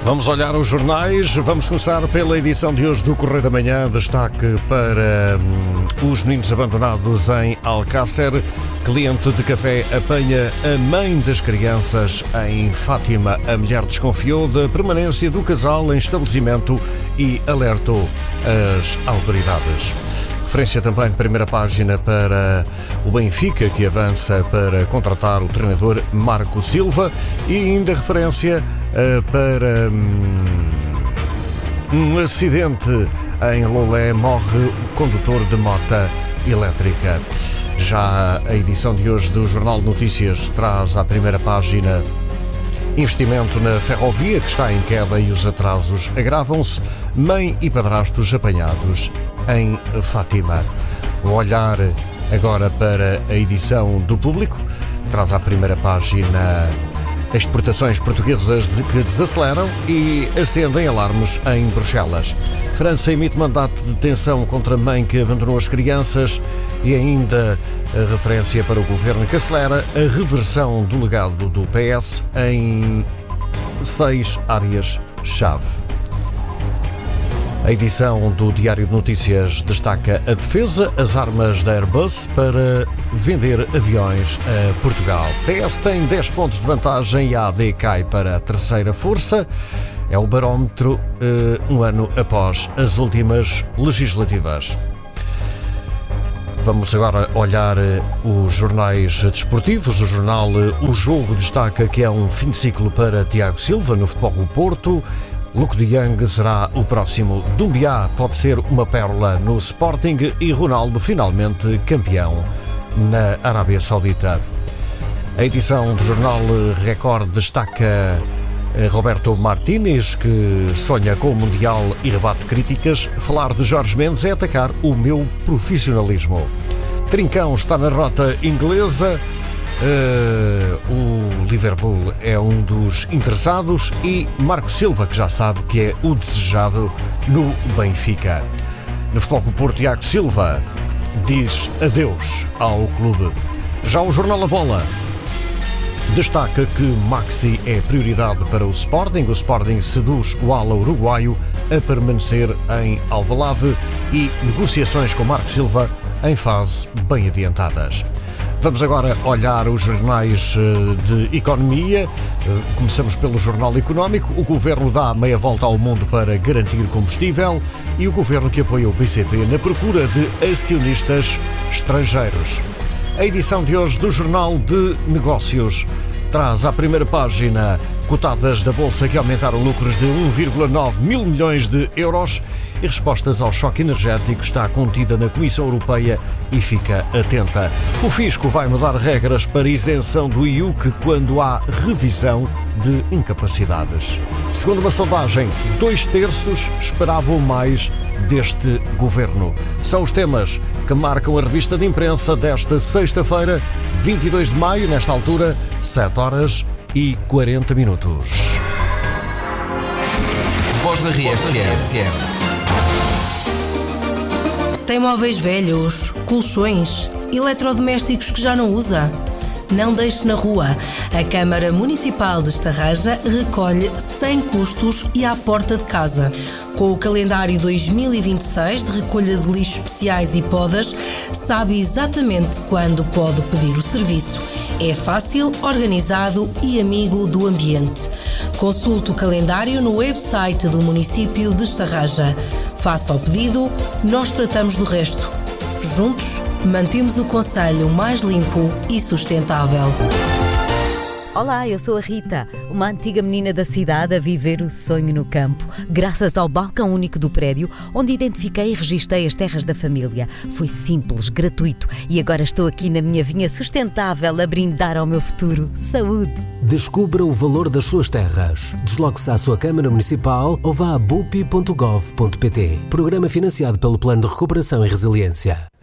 Vamos olhar os jornais, vamos começar pela edição de hoje do Correio da Manhã. Destaque para os meninos abandonados em Alcácer. Cliente de café apanha a mãe das crianças em Fátima. A mulher desconfiou da permanência do casal em estabelecimento e alertou as autoridades. Referência também de primeira página para o Benfica, que avança para contratar o treinador Marco Silva, e ainda referência para um acidente em Lolé, morre o condutor de mota elétrica. Já a edição de hoje do Jornal de Notícias traz à primeira página investimento na ferrovia, que está em queda e os atrasos agravam-se. Mãe e padrastos apanhados em Fátima. Vou olhar agora para a edição do Público, que traz à primeira página exportações portuguesas que desaceleram e acendem alarmes em Bruxelas. França emite mandato de detenção contra a mãe que abandonou as crianças e ainda a referência para o governo que acelera a reversão do legado do PS em 6 áreas-chave. A edição do Diário de Notícias destaca a defesa, as armas da Airbus para vender aviões a Portugal. PS tem 10 pontos de vantagem e a AD cai para a terceira força. É o barómetro um ano após as últimas legislativas. Vamos agora olhar os jornais desportivos. O jornal O Jogo destaca que é um fim de ciclo para Tiago Silva no Futebol do Porto. Luke de Jong será o próximo. Doumbia pode ser uma pérola no Sporting e Ronaldo finalmente campeão na Arábia Saudita. A edição do jornal Record destaca Roberto Martínez, que sonha com o Mundial e rebate críticas. Falar de Jorge Mendes é atacar o meu profissionalismo. Trincão está na rota inglesa. O Liverpool é um dos interessados e Marco Silva, que já sabe que é o desejado no Benfica. No Futebol do Porto, Tiago Silva diz adeus ao clube. Já o jornal A Bola destaca que Maxi é prioridade para o Sporting. O Sporting seduz o ala uruguaio a permanecer em Alvalade e negociações com Marco Silva em fase bem adiantadas. Vamos agora olhar os jornais de economia. Começamos pelo Jornal Económico. O Governo dá meia volta ao mundo para garantir combustível e o Governo que apoia o BCP na procura de acionistas estrangeiros. A edição de hoje do Jornal de Negócios traz à primeira página cotadas da Bolsa que aumentaram lucros de 1,9 mil milhões de euros e respostas ao choque energético está contida na Comissão Europeia e fica atenta. O Fisco vai mudar regras para isenção do IUC quando há revisão de incapacidades. Segundo uma sondagem, 2/3 esperavam mais deste governo. São os temas que marcam a revista de imprensa desta sexta-feira, 22 de maio, nesta altura, 7h40. Voz da RFM. Tem móveis velhos, colchões, eletrodomésticos que já não usa? Não deixe na rua. A Câmara Municipal de Estarreja recolhe sem custos e à porta de casa. Com o calendário 2026 de recolha de lixos especiais e podas, sabe exatamente quando pode pedir o serviço. É fácil, organizado e amigo do ambiente. Consulte o calendário no website do município de Estarreja. Faça o pedido, nós tratamos do resto. Juntos, mantemos o concelho mais limpo e sustentável. Olá, eu sou a Rita, uma antiga menina da cidade a viver o sonho no campo, graças ao balcão único do prédio, onde identifiquei e registrei as terras da família. Foi simples, gratuito e agora estou aqui na minha vinha sustentável a brindar ao meu futuro. Saúde! Descubra o valor das suas terras. Desloque-se à sua Câmara Municipal ou vá a bupi.gov.pt. Programa financiado pelo Plano de Recuperação e Resiliência.